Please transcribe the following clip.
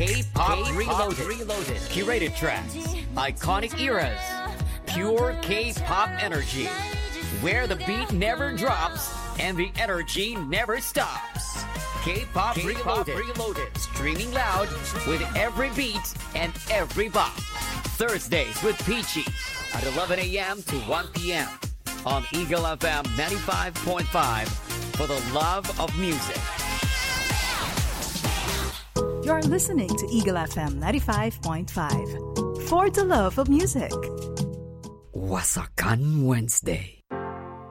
K-Pop Reloaded. Curated tracks. Iconic eras. Pure K-Pop energy. Where the beat never drops and the energy never stops. K-Pop Reloaded. Streaming loud with every beat and every bop. Thursdays with Peachy at 11 a.m. to 1 p.m. on Eagle FM 95.5 for the love of music. You're listening to Eagle FM 95.5 for the love of music. Wasakan Wednesday.